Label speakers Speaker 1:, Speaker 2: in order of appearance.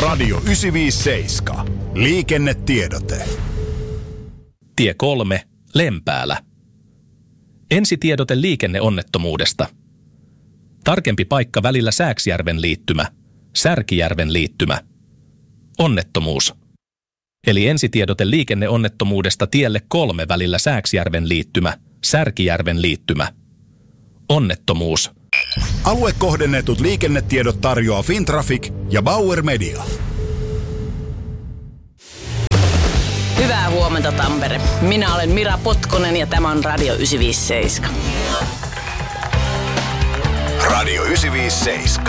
Speaker 1: Radio 957. Liikennetiedote.
Speaker 2: Tie 3, Lempäälä. Ensitiedote liikenneonnettomuudesta. Tarkempi paikka välillä Sääksjärven liittymä, Särkijärven liittymä. Onnettomuus. Eli ensitiedote liikenneonnettomuudesta tielle 3 välillä Sääksjärven liittymä, Särkijärven liittymä. Onnettomuus.
Speaker 1: Aluekohdennetut liikennetiedot tarjoaa Fintraffic ja Bauer Media.
Speaker 3: Hyvää huomenta, Tampere. Minä olen Mira Potkonen ja tämä on Radio 957.
Speaker 1: Radio 957.